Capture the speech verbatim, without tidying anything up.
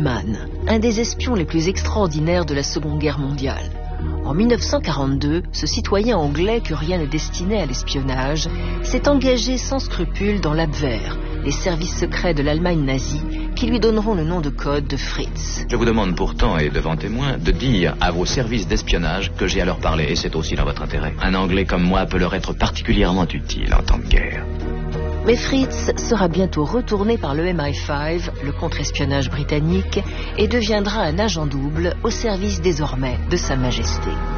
Goldman, un des espions les plus extraordinaires de la Seconde Guerre mondiale. En mille neuf cent quarante-deux, ce citoyen anglais que rien ne destinait à l'espionnage s'est engagé sans scrupule dans l'Abwehr, les services secrets de l'Allemagne nazie, qui lui donneront le nom de code de Fritz. Je vous demande pourtant, et devant témoin, de dire à vos services d'espionnage que j'ai à leur parler, et c'est aussi dans votre intérêt. Un Anglais comme moi peut leur être particulièrement utile en temps de guerre. Mais Fritz sera bientôt retourné par le M I cinq, le contre-espionnage britannique, et deviendra un agent double au service désormais de Sa Majesté.